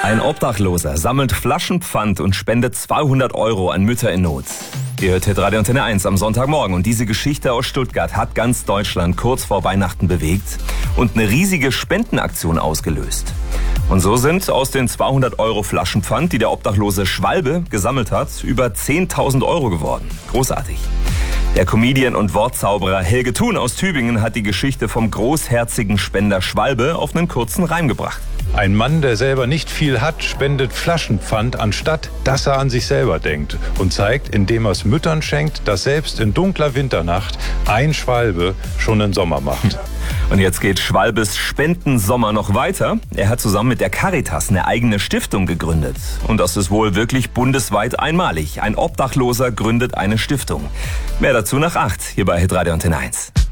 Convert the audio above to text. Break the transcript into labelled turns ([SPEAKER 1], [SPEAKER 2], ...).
[SPEAKER 1] Ein Obdachloser sammelt Flaschenpfand und spendet 200 € an Mütter in Not. Ihr hört Hitradio Antenne 1 am Sonntagmorgen und diese Geschichte aus Stuttgart hat ganz Deutschland kurz vor Weihnachten bewegt und eine riesige Spendenaktion ausgelöst. Und so sind aus den 200 € Flaschenpfand, die der obdachlose Schwalbe gesammelt hat, über 10.000 € geworden. Großartig. Der Comedian und Wortzauberer Helge Thun aus Tübingen hat die Geschichte vom großherzigen Spender Schwalbe auf einen kurzen Reim gebracht.
[SPEAKER 2] Ein Mann, der selber nicht viel hat, spendet Flaschenpfand, anstatt dass er an sich selber denkt. Und zeigt, indem er es Müttern schenkt, dass selbst in dunkler Winternacht ein Schwalbe schon den Sommer macht.
[SPEAKER 1] Und jetzt geht Schwalbes Spendensommer noch weiter. Er hat zusammen mit der Caritas eine eigene Stiftung gegründet. Und das ist wohl wirklich bundesweit einmalig. Ein Obdachloser gründet eine Stiftung. Mehr dazu nach 8 hier bei Hitradio Antenne 1.